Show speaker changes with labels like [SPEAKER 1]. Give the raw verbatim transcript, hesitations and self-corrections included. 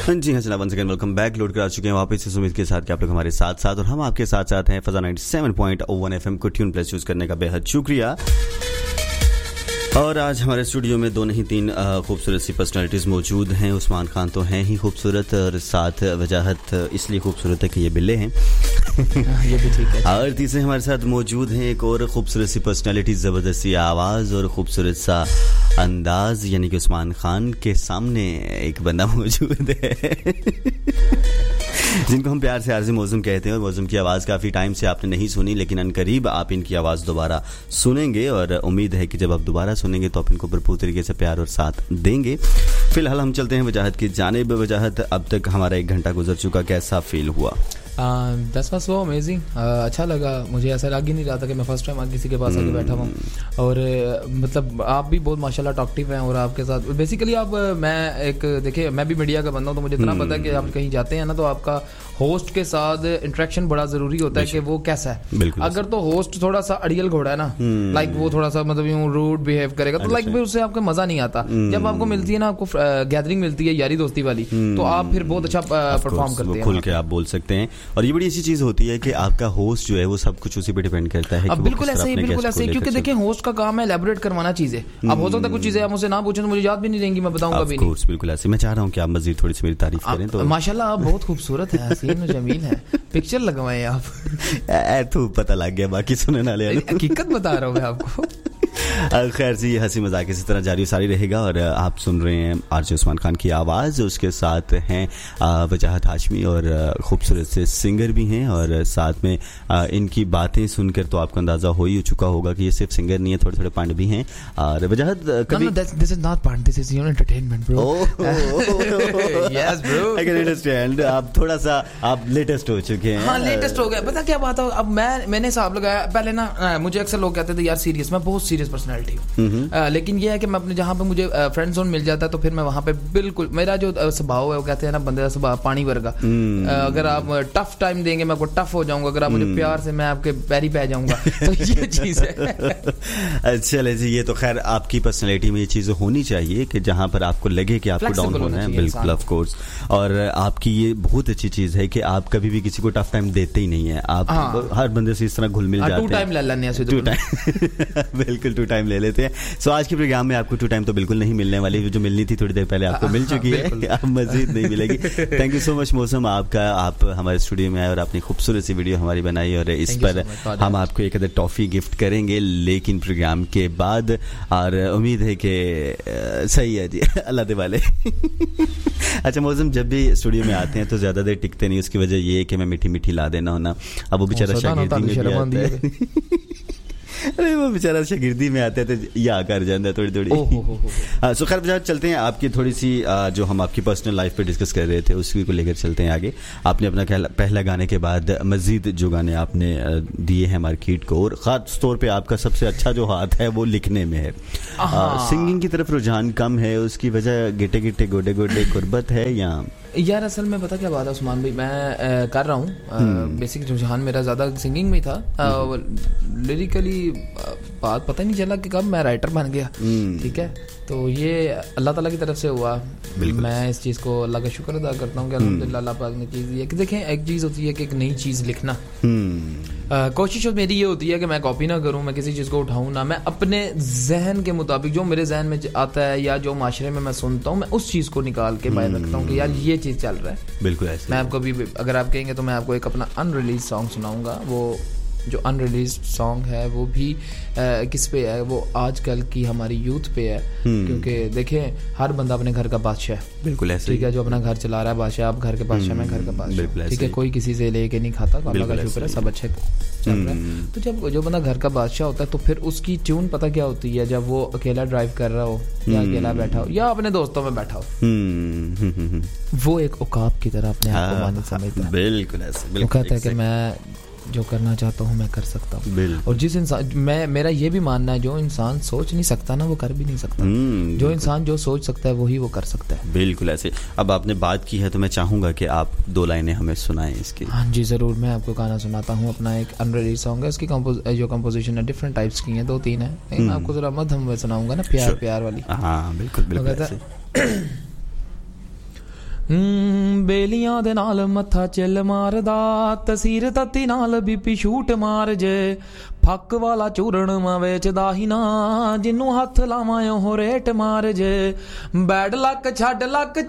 [SPEAKER 1] जी हाँ जनाब, once again welcome back. Load करा चुके हैं वापस इस उम्मीद के साथ कि आप लोग हमारे साथ साथ और हम आपके साथ साथ हैं। फजा ninety seven point one FM को ट्यून प्लस यूज करने का बेहद शुक्रिया। और आज हमारे स्टूडियो में दो नहीं तीन खूबसूरत सी पर्सनालिटीज़ मौजूद हैं। उस्मान खान तो हैं ही खूबसूरत, और साथ वजाहत इसलिए खूबसूरत है कि ये बिल्ले हैं।
[SPEAKER 2] ये भी ठीक है।
[SPEAKER 1] और तीसरे हमारे साथ मौजूद हैं एक और खूबसूरत सी पर्सनालिटी, ज़बरदस्त सी आवाज़ और खूबसूरत सा अंदाज, यानी कि उस्मान खान के सामने एक बंदा मौजूद है जिनको हम प्यार से आरज़ी मौज़ूम कहते हैं। और मौज़ूम की आवाज़ काफ़ी टाइम से आपने नहीं सुनी, लेकिन अनकरीब आप इनकी आवाज़ दोबारा सुनेंगे और उम्मीद है कि जब आप दोबारा सुनेंगे तो आप इनको भरपूर तरीके से प्यार और साथ देंगे। फिलहाल हम चलते हैं वजाहत की जानिब। वजाहत, अब तक हमारा एक घंटा गुजर चुका, कैसा फील हुआ?
[SPEAKER 2] That's was so amazing. अच्छा लगा, मुझे ऐसा लग ही नहीं रहा था कि मैं फर्स्ट टाइम किसी के पास आके बैठा हूँ। और uh, मतलब आप भी बहुत माशाल्लाह टॉकटिव हैं और आपके साथ बेसिकली आप uh, मैं एक देखिए मैं भी मीडिया का बंदा हूँ, तो मुझे इतना पता है कि आप कहीं जाते हैं ना तो आपका होस्ट के साथ इंटरेक्शन बड़ा जरूरी होता है कि वो कैसा है। अगर तो होस्ट थोड़ा सा अड़ियल घोड़ा है ना, लाइक वो थोड़ा सा मतलब यूं रूड बिहेव करेगा तो लाइक फिर उससे आपको मजा नहीं आता। जब आपको मिलती है ना, आपको गैदरिंग मिलती है यारी दोस्ती वाली, तो आप फिर बहुत अच्छा परफॉर्म करते हैं,
[SPEAKER 1] खुल के आप बोल सकते हैं। और ये बड़ी ऐसी चीज होती है कि आपका होस्ट जो है वो सब कुछ उसी पे डिपेंड करता है।
[SPEAKER 2] अब बिल्कुल ऐसे ही बिल्कुल ऐसे ही क्योंकि देखिए होस्ट का काम है एलैबोरेट करवाना चीजें। अब हो सकता है कुछ चीजें आप मुझसे ना पूछें तो मुझे याद भी नहीं रहेंगी, मैं बताऊंगा भी नहीं।
[SPEAKER 1] बिल्कुल ऐसे। मैं चाह रहा हूँ कि आप मजीद थोड़ी सी मेरी तारीफ करें। तो
[SPEAKER 2] माशाल्लाह आप बहुत खूबसूरत हैं, हसीन जमील हैं, पिक्चर लगवाएं आप।
[SPEAKER 1] तो पता लग गया, बाकी सुनने वाले
[SPEAKER 2] हकीकत बता रहा हूँ मैं आपको।
[SPEAKER 1] खैर जी, हंसी मजाक इसी तरह जारी सारी रहेगा। और आप सुन रहे हैं आरजे उस्मान खान की आवाज़, उसके साथ हैं वजाहत हाशमी और खूबसूरत से सिंगर भी हैं। और साथ में इनकी बातें सुनकर तो आपको अंदाज़ा हो ही चुका होगा कि ये सिर्फ सिंगर नहीं है, थोड़े थोड़े पांड भी हैं। और वजाहत कभी
[SPEAKER 2] this is not Pandey, this is your entertainment bro. Yes bro,
[SPEAKER 1] I can understand. आप थोड़ा सा आप लेटेस्ट हो चुके हैं।
[SPEAKER 2] हाँ लेटेस्ट हो गया। पता क्या बात है, अब मैं मैंने हिसाब लगाया पहले ना, मुझे अक्सर लोग कहते थे यार सीरियस, मैं बहुत सीरियस पर्सनैलिटी हूँ। लेकिन ये है कि मैं अपने जहाँ पे मुझे फ्रेंड जोन मिल जाता है तो फिर मैं वहाँ पे बिल्कुल मेरा जो स्वभाव है वो कहते हैं ना बंदे का स्वभाव पानी वर्गा। अगर आप टफ टाइम देंगे मैं आपको टफ हो जाऊंगा, अगर आप मुझे प्यार से मैं आपके पैरी पै जाऊंगा। तो ये चीज है।
[SPEAKER 1] चले जी, ये तो खैर आपकी पर्सनैलिटी में ये चीज़ होनी चाहिए कि जहाँ पर आपको लगे कि आपको डाउन होना है, बिल्कुल ऑफ कोर्स। और आपकी ये बहुत अच्छी चीज़ है कि आप कभी भी किसी को टफ टाइम देते ही नहीं है। आप हाँ। हर बंदे से इस तरह घुल मिल जाते हैं।
[SPEAKER 2] टू टाइम ले लेने हैं,
[SPEAKER 1] टू टाइम बिल्कुल टू टाइम ले लेते हैं। सो आज के प्रोग्राम में आपको टू टाइम तो बिल्कुल नहीं मिलने वाली, जो मिलनी थी थोड़ी देर पहले आपको मिल चुकी है, अब मजीद नहीं मिलेगी। थैंक यू सो मच मौसम आपका, आप हमारे स्टूडियो में आए और आपने खूबसूरत सी वीडियो हमारी बनाई और इस पर हम आपको एक अदर टॉफी गिफ्ट करेंगे लेकिन प्रोग्राम के बाद। और उम्मीद है कि सही है जी, अल्लाह दे वाले। अच्छा मौसम, जब भी स्टूडियो में आते हैं तो ज्यादा देर टिकते नहीं, उसकी वजह ये है कि मैं मीठी मीठी ला देना होना। अब वो बेचारा शागिर्दी में भी आता है अरे वो बेचारा शागिर्दी में आता है तो या कर जाता है थोड़ी थोड़ी। सो खैर बजाय चलते हैं आपकी थोड़ी सी जो हम आपकी पर्सनल लाइफ पे डिस्कस कर रहे थे उसी को लेकर चलते हैं आगे। आपने अपना पहला गाने के बाद मजीद जो गाने आपने दिए हैं मार्केट को, और खास तौर पे आपका सबसे अच्छा जो हाथ है वो लिखने में है। सिंगिंग की तरफ रुझान कम है, उसकी वजह गिटे गिटे गोडे गोडे गुर्बत है या?
[SPEAKER 2] यार असल में पता क्या बात है उस्मान भाई, मैं आ, कर रहा हूँ बेसिक रुझान मेरा ज़्यादा सिंगिंग में था। लिरिकली बात पता नहीं चला कि कब मैं राइटर बन गया। ठीक है, तो ये अल्लाह ताला की तरफ से हुआ। मैं इस चीज़ को अल्लाह का शुक्र अदा करता हूँ कि अल्हम्दुलिल्लाह अल्लाह पाक ने चीज़ दी है कि देखें एक चीज़ होती है कि एक नई चीज़ लिखना। आ, कोशिश मेरी ये होती है कि मैं कॉपी ना करूँ, मैं किसी चीज़ को उठाऊँ ना, मैं अपने जहन के मुताबिक जो मेरे जहन में आता है या जो माशरे में मैं सुनता हूँ मैं उस चीज़ को निकाल के बाहर रखता हूँ कि यार ये चीज़ चल रहा है।
[SPEAKER 1] बिल्कुल ऐसे।
[SPEAKER 2] मैं आपको भी अगर आप कहेंगे तो मैं आपको एक अपना अनरिलीज सॉन्ग सुनाऊंगा। वो जो अनरिलीज सॉन्ग है वो भी आ, किस पे है, वो आजकल की हमारी यूथ पे है। क्योंकि देखें हर बंदा अपने घर का बादशाह है।
[SPEAKER 1] बिल्कुल ऐसे।
[SPEAKER 2] ठीक है, जो अपना घर चला रहा है बादशाह, आप घर के बादशाह, मैं घर का बादशाह। ठीक है, कोई किसी से लेके नहीं खाता, अल्लाह का शुक्र है सब अच्छे चल रहा है। तो जब जो बंदा घर का बादशाह होता है तो फिर उसकी ट्यून पता क्या होती है, जब वो अकेला ड्राइव कर रहा हो या अकेला बैठा हो या अपने दोस्तों में बैठा हो, वो एक औकाब की तरह अपने आप को माने समझता है।
[SPEAKER 1] बिल्कुल ऐसे।
[SPEAKER 2] वो कहता है कि मैं जो करना चाहता हूँ मैं कर सकता हूँ। और जिस इंसान मैं मेरा ये भी मानना है जो इंसान सोच नहीं सकता ना वो कर भी नहीं सकता। जो इंसान जो सोच सकता है वही वो कर सकता है।
[SPEAKER 1] बिल्कुल ऐसे। अब आपने बात की है तो मैं चाहूँगा कि आप दो लाइनें हमें सुनाएं इसकी।
[SPEAKER 2] हाँ जी ज़रूर, मैं आपको गाना सुनाता हूँ। अपना एक अनरिलीज सॉन्ग है, इसकी जो कंपोजिशन है डिफरेंट टाइप्स की है, दो तीन है। मैं आपको जरा मध्यम में सुनाऊंगा ना, प्यार प्यार वाली।
[SPEAKER 1] हाँ बिल्कुल बिल्कुल।
[SPEAKER 2] ਹੂੰ ਬੇਲੀਆਂ ਦੇ ਨਾਲ ਮੱਥਾ ਚਿੱਲ ਮਾਰਦਾ, ਤਸੀਰ ਤੱਤੀ ਨਾਲ ਬੀਪੀ ਸ਼ੂਟ ਮਾਰ ਜੇ, ਫੱਕ ਵਾਲਾ ਚੂਰਨ ਮੈਂ ਵੇਚਦਾ ਹੀ ਨਾ, ਜਿੰਨੂੰ ਹੱਥ ਲਾਵਾਂ ਉਹ ਰੇਟ ਮਾਰ ਜੇ, ਬੈਡ ਲੱਕ ਛੱਡ ਲੱਕ